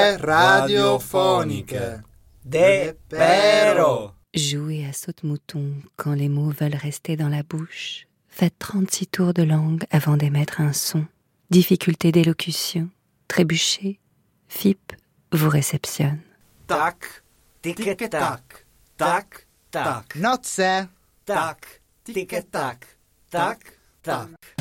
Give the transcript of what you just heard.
radiophonique. Des perros. Jouez à saute-mouton quand les mots veulent rester dans la bouche. Faites 36 tours de langue avant d'émettre un son. Difficulté d'élocution. Trébuchez. FIP vous réceptionne. Tac, tic-tac, tac, tac. Notze. Tac, tic-tac, tac, tac.